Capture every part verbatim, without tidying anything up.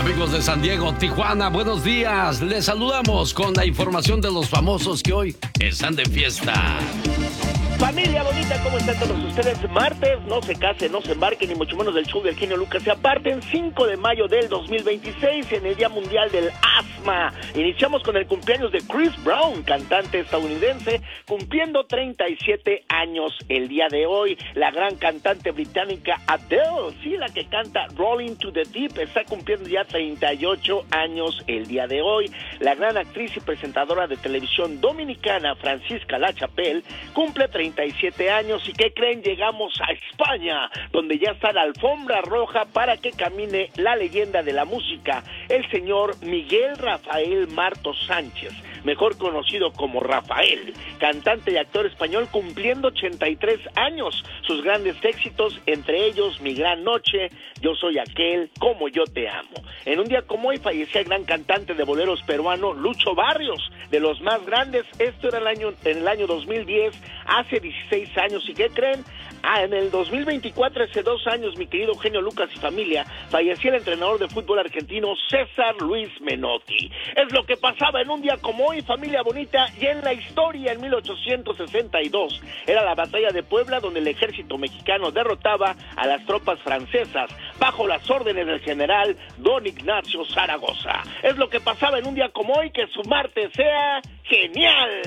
Amigos de San Diego, Tijuana, buenos días. Les saludamos con la información de los famosos que hoy están de fiesta. Familia bonita, ¿cómo están todos ustedes? Martes, no se casen, no se embarquen, ni mucho menos del show del genio Lucas. Se aparten, cinco de mayo del dos mil veintiséis, en el Día Mundial del Asma. Iniciamos con el cumpleaños de Chris Brown, cantante estadounidense, cumpliendo treinta y siete años el día de hoy. La gran cantante británica Adele, sí, la que canta Rolling to the Deep, está cumpliendo ya treinta y ocho años el día de hoy. La gran actriz y presentadora de televisión dominicana Francisca La Chapelle cumple treinta y siete años. ¿Y qué creen? Llegamos a España, donde ya está la alfombra roja para que camine la leyenda de la música, el señor Miguel Rafael Martos Sánchez, mejor conocido como Rafael, cantante y actor español, cumpliendo ochenta y tres años. Sus grandes éxitos, entre ellos Mi Gran Noche, Yo Soy Aquel, Como Yo Te Amo. En un día como hoy fallecía el gran cantante de boleros peruano Lucho Barrios, de los más grandes. Esto era el año, en el año dos mil diez, hace dieciséis años. ¿Y qué creen? Ah, en el dos mil veinticuatro, hace dos años, mi querido genio Lucas y familia, fallecía el entrenador de fútbol argentino César Luis Menotti. Es lo que pasaba en un día como hoy, familia bonita, y en la historia, en mil ochocientos sesenta y dos, era la batalla de Puebla, donde el ejército mexicano derrotaba a las tropas francesas, bajo las órdenes del general Don Ignacio Zaragoza. Es lo que pasaba en un día como hoy, que su martes sea genial.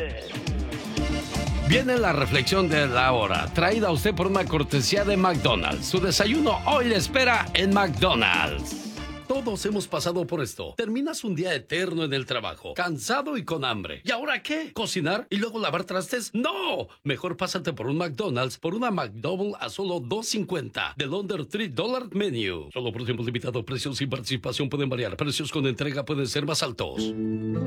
Viene la reflexión de la hora, traída a usted por una cortesía de McDonald's. Su desayuno hoy le espera en McDonald's. Todos hemos pasado por esto. Terminas un día eterno en el trabajo, cansado y con hambre. ¿Y ahora qué? ¿Cocinar y luego lavar trastes? ¡No! Mejor pásate por un McDonald's por una McDouble a solo dos cincuenta del Under tres dólares Menu. Solo por tiempo limitado. Precios y participación pueden variar. Precios con entrega pueden ser más altos.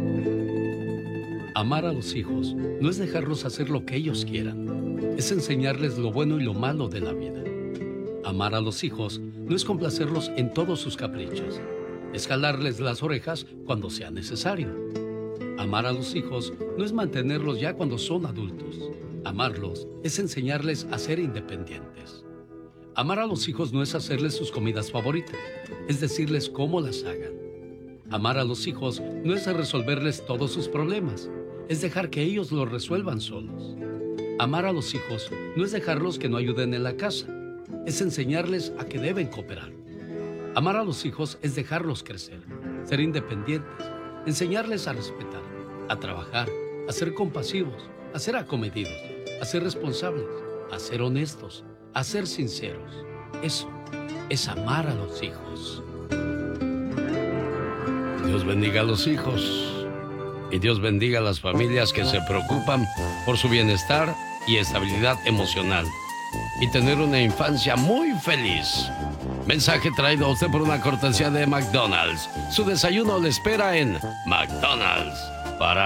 Amar a los hijos no es dejarlos hacer lo que ellos quieran. Es enseñarles lo bueno y lo malo de la vida. Amar a los hijos no es complacerlos en todos sus caprichos. Es jalarles las orejas cuando sea necesario. Amar a los hijos no es mantenerlos ya cuando son adultos. Amarlos es enseñarles a ser independientes. Amar a los hijos no es hacerles sus comidas favoritas, es decirles cómo las hagan. Amar a los hijos no es resolverles todos sus problemas, es dejar que ellos lo resuelvan solos. Amar a los hijos no es dejarlos que no ayuden en la casa, es enseñarles a que deben cooperar. Amar a los hijos es dejarlos crecer, ser independientes, enseñarles a respetar, a trabajar, a ser compasivos, a ser acomedidos, a ser responsables, a ser honestos, a ser sinceros. Eso es amar a los hijos. Dios bendiga a los hijos y Dios bendiga a las familias que se preocupan por su bienestar y estabilidad emocional y tener una infancia muy feliz. Mensaje traído a usted por una cortesía de McDonald's. Su desayuno le espera en McDonald's. Para